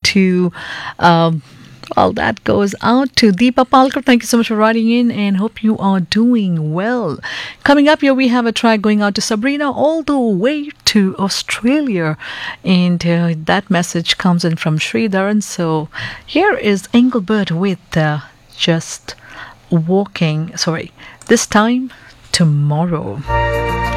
to well, that goes out to Deepa Palkar. Thank you so much for writing in and hope you are doing well. Coming up here, we have a track going out to Sabrina all the way to Australia. And that message comes in from Sridharan. So here is Engelbert with Just Walking. Sorry, this time tomorrow.